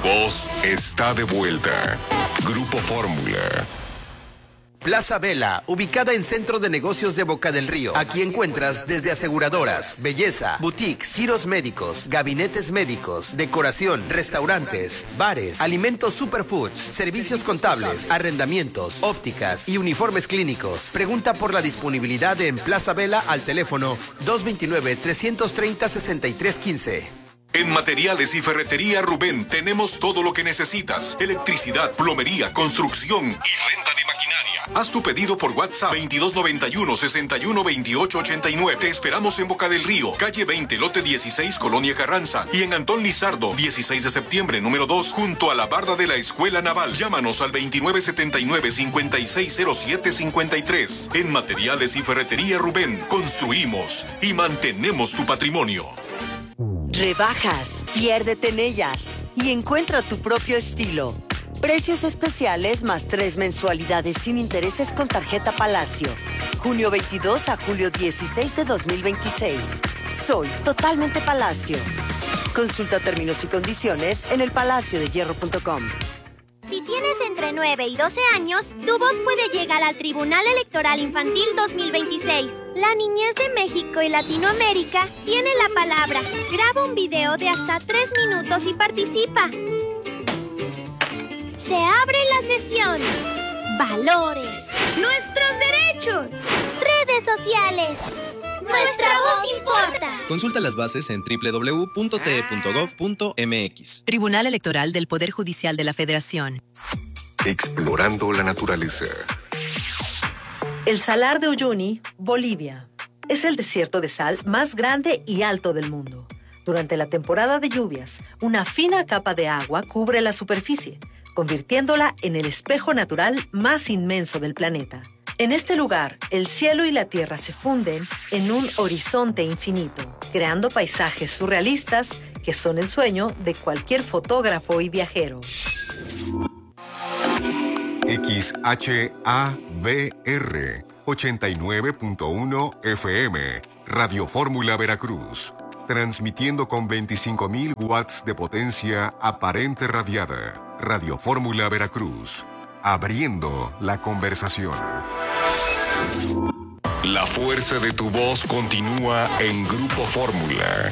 voz está de vuelta. Grupo Fórmula. Plaza Vela, ubicada en Centro de Negocios de Boca del Río. Aquí encuentras desde aseguradoras, belleza, boutiques, giros médicos, gabinetes médicos, decoración, restaurantes, bares, alimentos superfoods, servicios contables, arrendamientos, ópticas y uniformes clínicos. Pregunta por la disponibilidad en Plaza Vela al teléfono 229-330-6315. En Materiales y Ferretería Rubén tenemos todo lo que necesitas. Electricidad, plomería, construcción y renta de maquinaria. Haz tu pedido por WhatsApp 2291-612889. Te esperamos en Boca del Río, calle 20, lote 16, Colonia Carranza. Y en Antón Lizardo, 16 de septiembre, número 2, junto a la barda de la Escuela Naval. Llámanos al 2979-560753. En Materiales y Ferretería Rubén, construimos y mantenemos tu patrimonio. Rebajas, piérdete en ellas y encuentra tu propio estilo. Precios especiales más 3 mensualidades sin intereses con tarjeta Palacio. Junio 22 a julio 16 de 2026. Soy totalmente Palacio. Consulta términos y condiciones en elpalaciodehierro.com. Si tienes entre 9 y 12 años, tu voz puede llegar al Tribunal Electoral Infantil 2026. La niñez de México y Latinoamérica tiene la palabra. Graba un video de hasta 3 minutos y participa. Se abre la sesión. Valores. Nuestros derechos. Redes sociales. Nuestra voz importa. Consulta las bases en www.te.gov.mx. Tribunal Electoral del Poder Judicial de la Federación. Explorando la naturaleza. El Salar de Uyuni, Bolivia. Es el desierto de sal más grande y alto del mundo. Durante la temporada de lluvias, una fina capa de agua cubre la superficie, convirtiéndola en el espejo natural más inmenso del planeta. En este lugar, el cielo y la tierra se funden en un horizonte infinito, creando paisajes surrealistas que son el sueño de cualquier fotógrafo y viajero. XHABR 89.1 FM, Radio Fórmula Veracruz, transmitiendo con 25.000 watts de potencia aparente radiada. Radio Fórmula Veracruz, abriendo la conversación. La fuerza de tu voz continúa en Grupo Fórmula.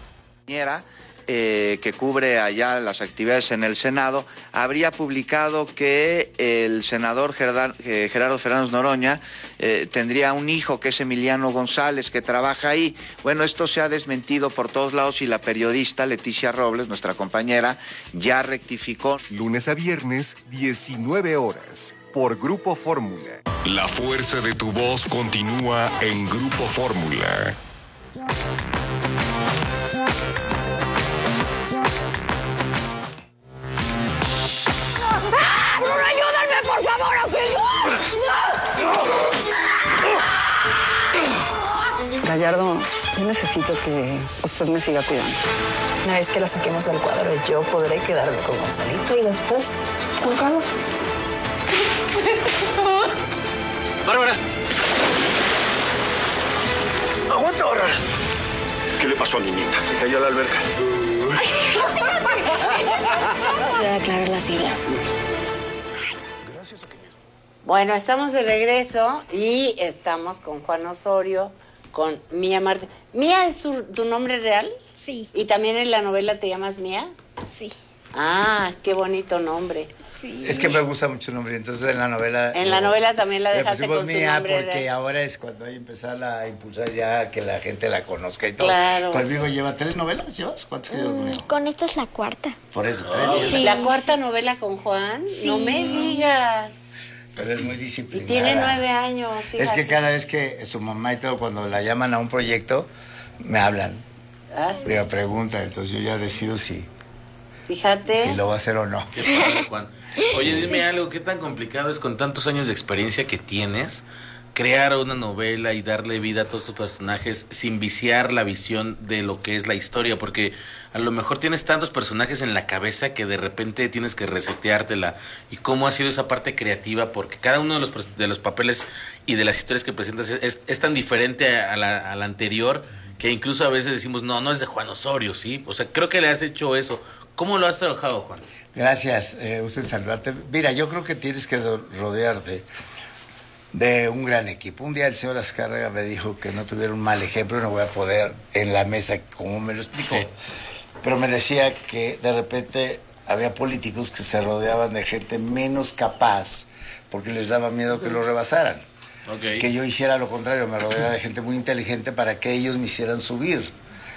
Que cubre allá las actividades en el Senado, habría publicado que el senador Gerardo Fernández Noroña tendría un hijo que es Emiliano González, que trabaja ahí. Bueno, esto se ha desmentido por todos lados y la periodista Leticia Robles, nuestra compañera, ya rectificó. Lunes a viernes, 19 horas, por Grupo Fórmula. La fuerza de tu voz continúa en Grupo Fórmula. ¡Bruno, ayúdame, por favor, auxilio! Gallardo, yo necesito que usted me siga cuidando. Una vez que la saquemos del cuadro, yo podré quedarme con Gonzalito y después con Carlos. ¡Bárbara! ¡Aguanta, Bárbara! ¿Qué le pasó a mi nieta? Se cayó a la alberca. Voy a aclarar las ideas. Bueno, estamos de regreso y estamos con Juan Osorio, con Mía Martínez. ¿Mía es tu nombre real? Sí. ¿Y también en la novela te llamas Mía? Sí. Ah, qué bonito nombre. Sí. Es que me gusta mucho el nombre, entonces en la novela... En la novela también la dejaste con su Mía nombre porque real. ahora es cuando hay que empezar a impulsar ya que la gente la conozca y todo. Claro. Conmigo lleva 3 novelas, ¿llevas? ¿Cuántas llevas conmigo? Con esta es la cuarta. Por eso. Sí. ¿La cuarta novela con Juan? Sí. No me digas. Pero es muy disciplinada. Y tiene 9 años, fíjate. Es que cada vez que su mamá y todo, cuando la llaman a un proyecto, me hablan. Ah, sí. Me preguntan, entonces yo ya decido si Fíjate. lo va a hacer o no. Qué padre, Juan. Oye, dime algo, ¿qué tan complicado es con tantos años de experiencia que tienes crear una novela y darle vida a todos estos personajes sin viciar la visión de lo que es la historia, porque a lo mejor tienes tantos personajes en la cabeza que de repente tienes que reseteártela. ¿Y cómo ha sido esa parte creativa? Porque cada uno de los papeles y de las historias que presentas es tan diferente a la anterior, que incluso a veces decimos, no es de Juan Osorio, ¿sí? O sea, creo que le has hecho eso. ¿Cómo lo has trabajado, Juan? Gracias, usted saludarte. Mira, yo creo que tienes que rodearte de un gran equipo. Un día el señor Azcárraga me dijo que no tuviera un mal ejemplo, no voy a poder en la mesa, como me lo explicó. Sí. Pero me decía que de repente había políticos que se rodeaban de gente menos capaz porque les daba miedo que lo rebasaran. Okay. Que yo hiciera lo contrario, me rodeaba de gente muy inteligente para que ellos me hicieran subir.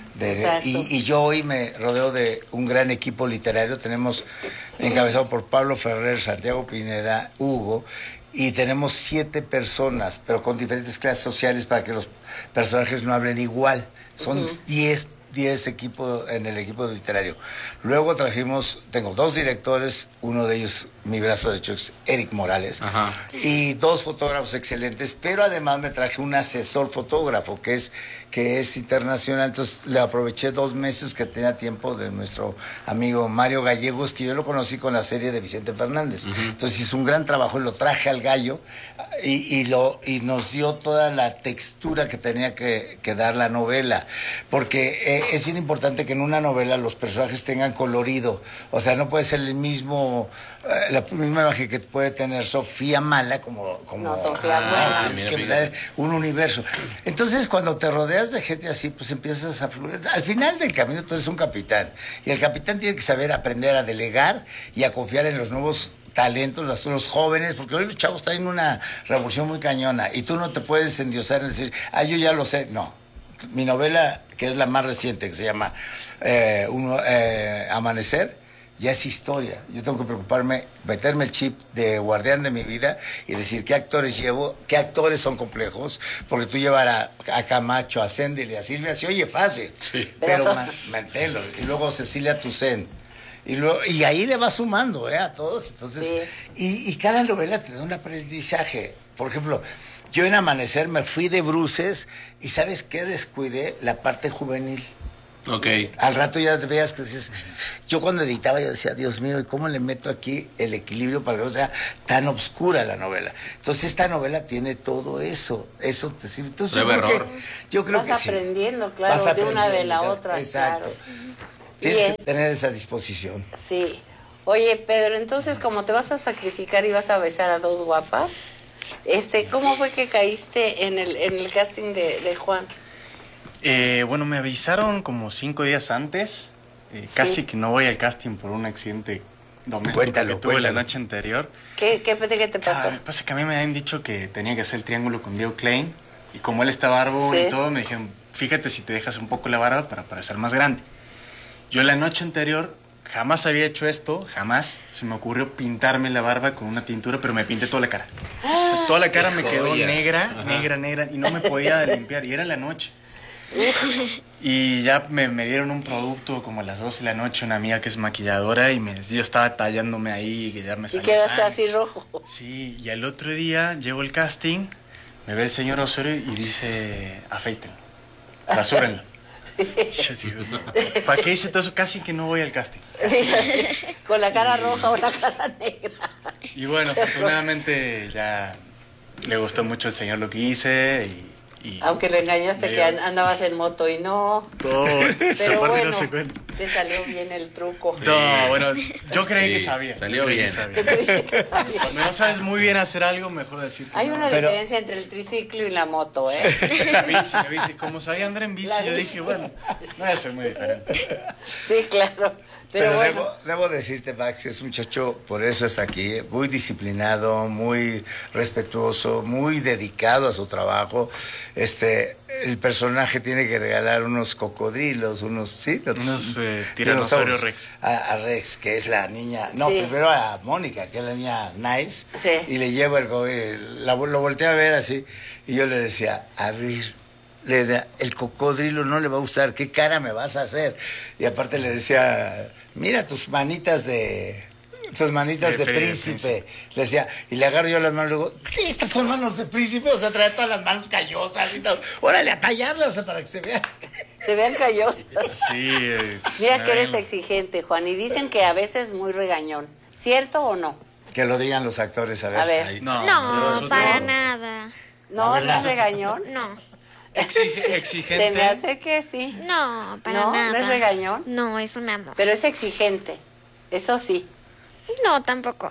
Y yo hoy me rodeo de un gran equipo literario. Tenemos encabezado por Pablo Ferrer, Santiago Pineda, Hugo, y tenemos 7 personas, pero con diferentes clases sociales para que los personajes no hablen igual. Son 10 equipos en el equipo literario. Luego tengo 2 directores, uno de ellos, mi brazo derecho, es Eric Morales, y 2 fotógrafos excelentes, pero además me traje un asesor fotógrafo que es internacional. Entonces le aproveché 2 meses que tenía tiempo de nuestro amigo Mario Gallegos, que yo lo conocí con la serie de Vicente Fernández. Entonces hizo un gran trabajo y lo traje al gallo y nos dio toda la textura que tenía que dar la novela, porque es bien importante que en una novela los personajes tengan colorido. O sea, no puede ser la misma imagen que puede tener Sofía Mala como no, Sofía Buena. Tienes que dar un universo. Entonces, cuando te rodeas de gente así, pues empiezas a fluir. Al final del camino tú eres un capitán, y el capitán tiene que saber aprender a delegar y a confiar en los nuevos talentos, los jóvenes, porque hoy los chavos traen una revolución muy cañona, y tú no te puedes endiosar en decir, yo ya lo sé. No. Mi novela, que es la más reciente, que se llama Amanecer, ya es historia. Yo tengo que preocuparme, meterme el chip de guardián de mi vida y decir qué actores llevo, qué actores son complejos, porque tú llevar a Camacho, a Sendel y a Silvia se oye fácil, sí, pero manténlo. Y luego Cecilia Toussaint. Y ahí le vas sumando a todos. Entonces, sí. y cada novela te da un aprendizaje. Por ejemplo, yo en Amanecer me fui de bruces y ¿sabes qué? Descuidé la parte juvenil. Okay. Al rato ya te veas que dices, yo cuando editaba yo decía, Dios mío, ¿y cómo le meto aquí el equilibrio para que no sea tan oscura la novela? Entonces esta novela tiene todo eso te sirve. Entonces yo creo que vas aprendiendo, claro, vas aprendiendo, de una de la otra. Exacto. Claro. Tienes que tener esa disposición. Sí. Oye, Pedro, entonces como te vas a sacrificar y vas a besar a 2 guapas, ¿cómo fue que caíste en el casting de Juan? Bueno, me avisaron como 5 días antes, casi que no voy al casting por un accidente doméstico que tuve la noche anterior. ¿Qué te pasó? Pasa que a mí me habían dicho que tenía que hacer el triángulo con Diego Klein, y como él está barbo y todo, me dijeron, fíjate si te dejas un poco la barba para parecer más grande. Yo la noche anterior jamás había hecho esto, jamás se me ocurrió pintarme la barba con una tintura, pero me pinté toda la cara. O sea, toda la cara me quedó negra, y no me podía limpiar, y era la noche. Y ya me dieron un producto como a las 12 de la noche, una amiga que es maquilladora, y yo estaba tallándome ahí y ya me salió. Y quedaste así rojo. Sí, y al otro día llegó el casting, me ve el señor Osorio y dice, afeiten, rasúrenlo. Yo digo, ¿para qué hice todo eso? Casi que no voy al casting. Con la cara roja o la cara negra. Y bueno, afortunadamente ya le gustó mucho al señor lo que hice, aunque le engañaste que andabas en moto y no. Pero bueno, no te salió bien el truco. Sí. No, bueno, yo creí que sabía. Salió bien. Cuando no sabes muy bien hacer algo, mejor decir que hay una diferencia entre el triciclo y la moto, Me bici. Como sabía andar en bici, yo dije, bueno, no debe ser muy diferente. Sí, claro. Pero bueno. Debo decirte, Max, es un muchacho, por eso está aquí, muy disciplinado, muy respetuoso, muy dedicado a su trabajo. El personaje tiene que regalar unos cocodrilos, unos tiranosaurio Rex. A Rex, que es la niña, primero a Mónica, que es la niña nice, y le llevo lo volteé a ver así, y yo le decía, a ver, el cocodrilo no le va a gustar, ¿qué cara me vas a hacer? Y aparte le decía, mira tus manitas de tus manitas de príncipe. Le decía, y le agarro yo las manos y le digo, ¿qué? ¿Estas son manos de príncipe? O sea, trae todas las manos callosas y todo. Órale, a tallarlas para que se vean. Se vean callosas. Sí. Mira que eres exigente, Juan, y dicen que a veces muy regañón. ¿Cierto o no? Que lo digan los actores, a ver. A ver. Ay, No, para nada. ¿No, no es regañón? No. Exigente. Se me hace que sí. No, para ¿No? nada. ¿No es regañón? No, es un amor. Pero es exigente. Eso sí. No, tampoco.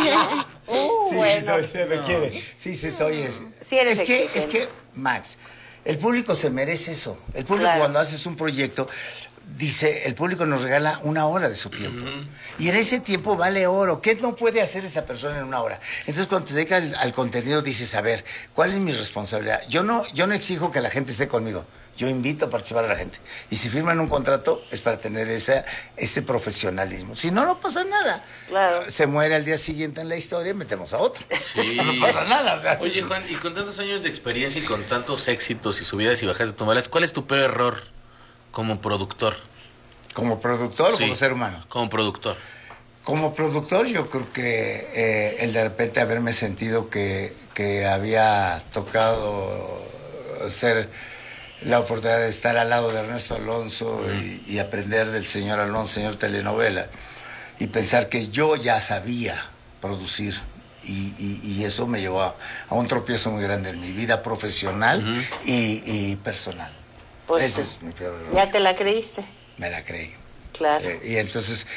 Sí, bueno. sí, soy, me quiere. Sí, sí, soy. Sí eres es que, Max, el público se merece eso. El público, cuando haces un proyecto, dice, el público nos regala 1 hora de su tiempo. Y en ese tiempo vale oro. ¿Qué no puede hacer esa persona en 1 hora? Entonces, cuando te dedicas al contenido, dices, a ver, ¿cuál es mi responsabilidad? Yo no exijo que la gente esté conmigo. Yo invito a participar a la gente. Y si firman un contrato, es para tener ese profesionalismo. Si no, no pasa nada. Claro. Se muere al día siguiente en la historia y metemos a otro. Sí. No pasa nada. O sea. Oye, Juan, y con tantos años de experiencia y con tantos éxitos y subidas y bajas de tus balas, ¿cuál es tu peor error como productor? ¿Como productor o Sí, como ser humano? Como productor. Como productor, yo creo que el de repente haberme sentido que había tocado ser la oportunidad de estar al lado de Ernesto Alonso y aprender del señor Alonso, señor telenovela, y pensar que yo ya sabía producir. Y eso me llevó a un tropiezo muy grande en mi vida profesional y personal. Pues ese es mi peor error. ¿Ya te la creíste? Me la creí. Claro. Y entonces,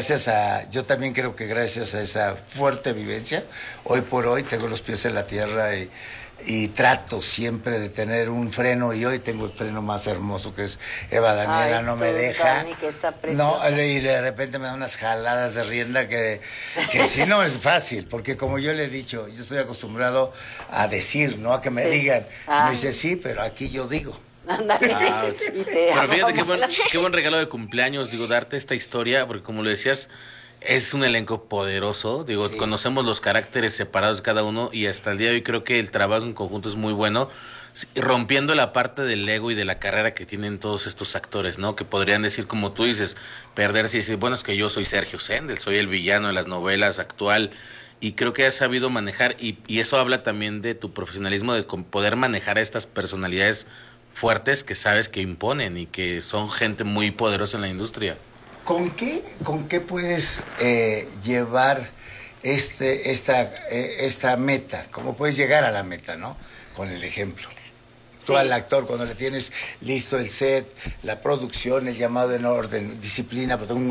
yo también creo que gracias a esa fuerte vivencia, hoy por hoy tengo los pies en la tierra y trato siempre de tener un freno, y hoy tengo el freno más hermoso, que es Eva Daniela. Ay, no me deja. Dani, que está no, y de repente me da unas jaladas de rienda que sí no es fácil, porque como yo le he dicho, yo estoy acostumbrado a decir, no a que me digan. Me dice, sí, pero aquí yo digo. Ándale. Pero fíjate qué buen regalo de cumpleaños, digo, darte esta historia, porque como lo decías, es un elenco poderoso, digo, conocemos los caracteres separados de cada uno, y hasta el día de hoy creo que el trabajo en conjunto es muy bueno, rompiendo la parte del ego y de la carrera que tienen todos estos actores, ¿no? Que podrían decir, como tú dices, perderse y decir, bueno, es que yo soy Sergio Sendel, soy el villano de las novelas actual, y creo que has sabido manejar, y eso habla también de tu profesionalismo, de poder manejar a estas personalidades fuertes que sabes que imponen y que son gente muy poderosa en la industria. ¿Con qué puedes llevar esta meta? ¿Cómo puedes llegar a la meta, no? Con el ejemplo. Tú al actor, cuando le tienes listo el set, la producción, el llamado en orden, disciplina, porque tengo